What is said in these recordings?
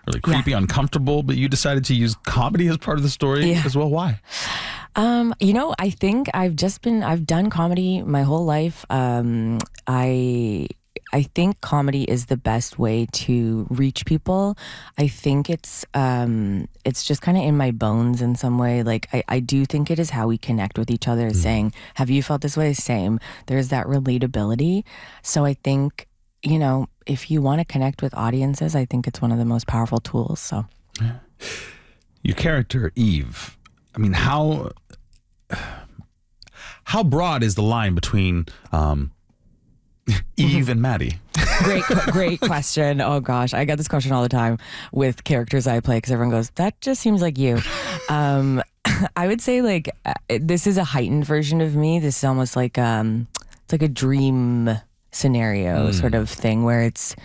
really creepy, uncomfortable, but you decided to use comedy as part of the story as well. Why? I think I've done comedy my whole life. I think comedy is the best way to reach people. I think it's just kind of in my bones in some way. Like I do think it is how we connect with each other, saying, have you felt this way? Same. There's that relatability. So I think, if you want to connect with audiences, I think it's one of the most powerful tools. So your character, Eve, I mean, how broad is the line between Eve and Maddie? Great question. Oh gosh, I get this question all the time with characters I play because everyone goes, "That just seems like you." I would say this is a heightened version of me. This is almost like it's like a dream scenario sort of thing where it's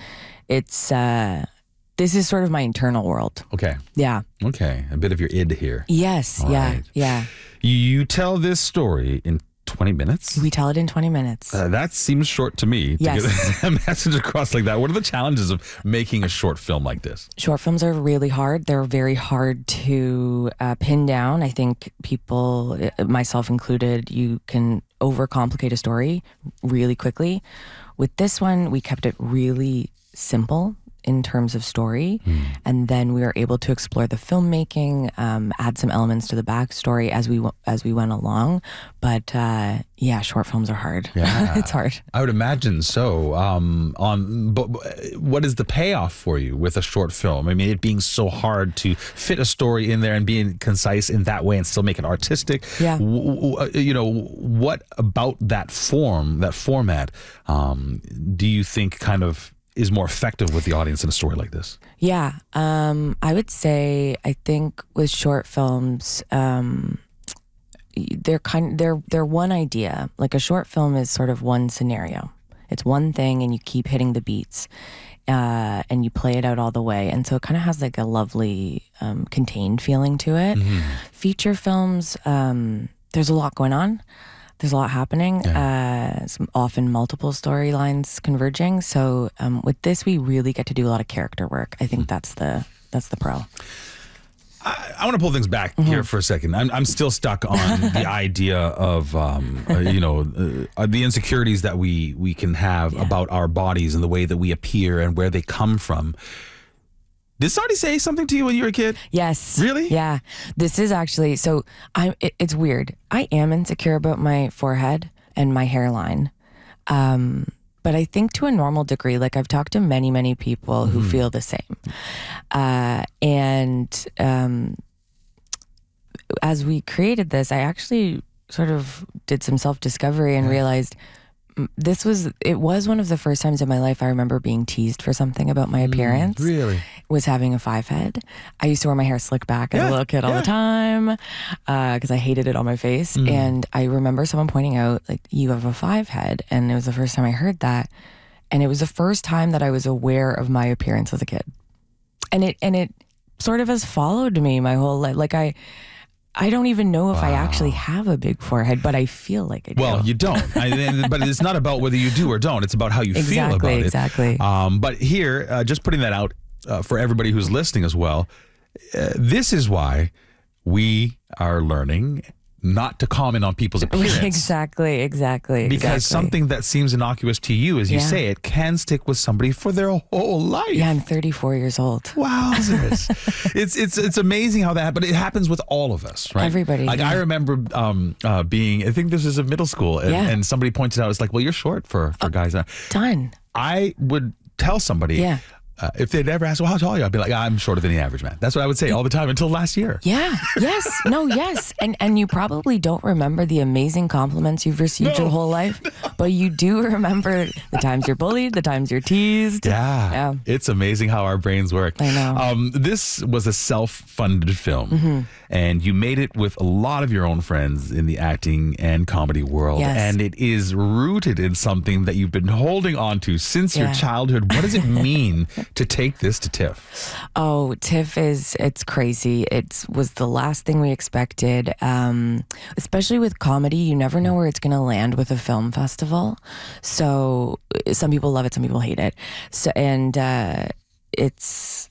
this is sort of my internal world. Okay. Yeah. Okay. A bit of your id here. Yes. All yeah. right. Yeah. You tell this story in 20 minutes? We tell it in 20 minutes. That seems short to me to get a message across like that. What are the challenges of making a short film like this? Short films are really hard. They're very hard to pin down. I think people, myself included, you can overcomplicate a story really quickly. With this one, we kept it really simple in terms of story, and then we were able to explore the filmmaking, add some elements to the backstory as we went along. But short films are hard. Yeah. It's hard. I would imagine so. But what is the payoff for you with a short film? I mean, it being so hard to fit a story in there and being concise in that way and still make it artistic. Yeah. What about that format, do you think kind of is more effective with the audience in a story like this? Yeah, I would say I think with short films, they're one idea. Like a short film is sort of one scenario. It's one thing, and you keep hitting the beats, and you play it out all the way. And so it kind of has like a lovely contained feeling to it. Feature films, there's a lot going on. There's a lot happening, often multiple storylines converging. So with this, we really get to do a lot of character work. I think that's the pro. I want to pull things back here for a second. I'm still stuck on the idea of the insecurities that we can have about our bodies and the way that we appear and where they come from. Did somebody say something to you when you were a kid? Yes. Really? Yeah. This is actually, so it's weird. I am insecure about my forehead and my hairline. But I think to a normal degree, like I've talked to many, many people who feel the same. And as we created this, I actually sort of did some self-discovery and realized it was one of the first times in my life I remember being teased for something about my appearance. Really? Was having a 5 head. I used to wear my hair slicked back as a little kid all the time because I hated it on my face. And I remember someone pointing out, like, you have a 5 head. And it was the first time I heard that. And it was the first time that I was aware of my appearance as a kid. And it sort of has followed me my whole life. Like I don't even know if I actually have a big forehead, but I feel like I do. Well, you don't. But it's not about whether you do or don't. It's about how you feel about it. Exactly. But here, just putting that out for everybody who's listening as well, this is why we are learning not to comment on people's appearance. Exactly. Because something that seems innocuous to you, as you say, it can stick with somebody for their whole life. Yeah, I'm 34 years old. Wowzers. It's amazing how that, but it happens with all of us, right? Everybody. Like I remember being, I think this is in middle school, and somebody pointed out, it's like, well, you're short for guys. Done. I would tell somebody, if they'd ever ask, well, how tall are you? I'd be like, I'm shorter than the average man. That's what I would say all the time until last year. Yeah. Yes. No, yes. And you probably don't remember the amazing compliments you've received your whole life, but you do remember the times you're bullied, the times you're teased. Yeah. It's amazing how our brains work. I know. This was a self-funded film, and you made it with a lot of your own friends in the acting and comedy world. Yes. And it is rooted in something that you've been holding on to since your childhood. What does it mean to take this to TIFF? Oh, TIFF it's crazy. It was the last thing we expected. Especially with comedy, you never know where it's going to land with a film festival. So some people love it, some people hate it. So, and it's